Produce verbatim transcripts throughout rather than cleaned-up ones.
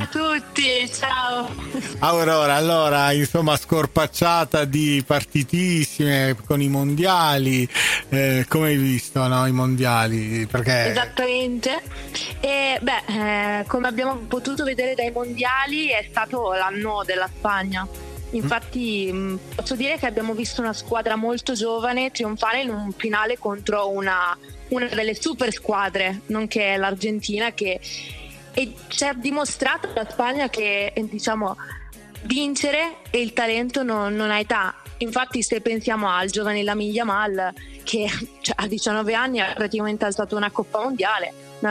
a tutti, ciao. Aurora, allora, insomma, scorpacciata di partitissime con i mondiali, eh, come hai visto, no, i mondiali? Perché... Esattamente. E beh, eh, come abbiamo potuto vedere dai mondiali, è stato l'anno della Spagna. Infatti mh, posso dire che abbiamo visto una squadra molto giovane trionfare in un finale contro una, una delle super squadre, nonché l'Argentina, che e ci ha dimostrato la Spagna che, diciamo, vincere e il talento non, non ha età. Infatti, se pensiamo al giovane Lamine Yamal, che cioè, a diciannove anni ha praticamente alzato una Coppa Mondiale,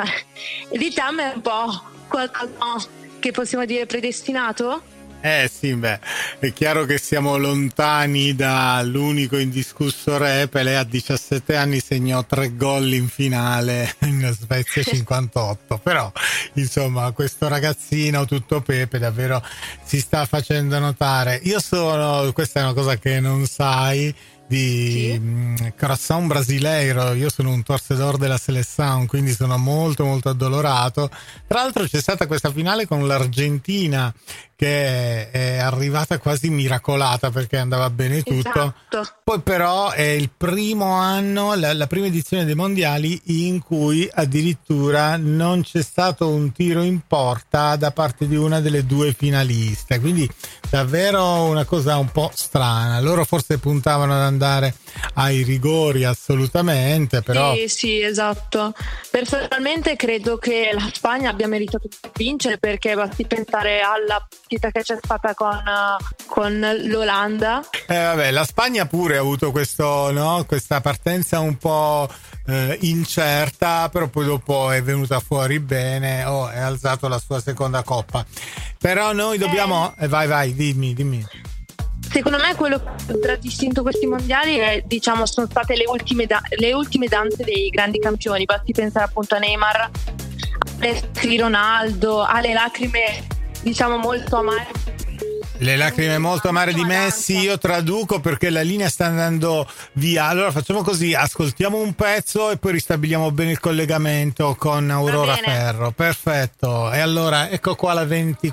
diciamo è un po' qualcosa che possiamo dire predestinato. Eh sì, beh, è chiaro che siamo lontani dall'unico indiscusso re. Pelé a diciassette anni segnò tre gol in finale in Svezia cinquantotto, però insomma questo ragazzino tutto pepe davvero si sta facendo notare. Io sono, questa è una cosa che non sai, di sì. Coração Brasileiro, io sono un torcedor della Seleção, quindi sono molto molto addolorato. Tra l'altro c'è stata questa finale con l'Argentina che è arrivata quasi miracolata perché andava bene tutto. Esatto. Poi però è il primo anno, la, la prima edizione dei mondiali in cui addirittura non c'è stato un tiro in porta da parte di una delle due finaliste, quindi davvero una cosa un po' strana. Loro forse puntavano ad andare ai rigori assolutamente, però sì sì esatto. Personalmente credo che la Spagna abbia meritato di vincere, perché basti pensare alla partita che c'è stata con, con l'Olanda. Eh vabbè, la Spagna pure ha avuto questo, no? Questa partenza un po' eh, incerta, però poi dopo è venuta fuori bene, oh, è alzato la sua seconda coppa. Però noi dobbiamo eh, eh, vai vai dimmi dimmi secondo me quello che ha contraddistinto questi mondiali è, diciamo, sono state le ultime, da- le ultime danze dei grandi campioni. Basti pensare appunto a Neymar, a Messi, Ronaldo, alle lacrime, diciamo, molto amare. Le lacrime molto amare di Messi. Io traduco perché la linea sta andando via. Allora facciamo così, ascoltiamo un pezzo e poi ristabiliamo bene il collegamento con Aurora Ferro. Perfetto. E allora ecco qua la venti